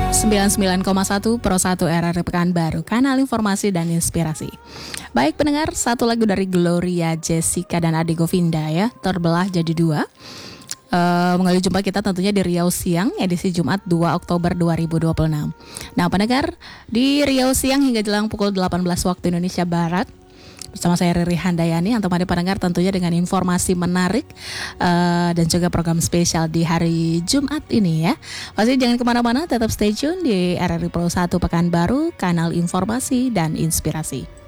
99,1 Pro 1 RRI Pekanbaru, kanal informasi dan inspirasi. Baik pendengar, satu lagu dari Gloria, Jessica dan Ade Govinda ya, terbelah jadi dua. Mengalami jumpa kita tentunya di Riau Siang edisi Jumat 2 Oktober 2026. Nah pendengar, di Riau Siang hingga jelang pukul 18 waktu Indonesia Barat bersama saya Riri Handayani yang temani pendengar tentunya dengan informasi menarik dan juga program spesial di hari Jumat ini ya. Pasti jangan kemana-mana, tetap stay tune di RRI Pro 1 Pekanbaru, kanal informasi dan inspirasi.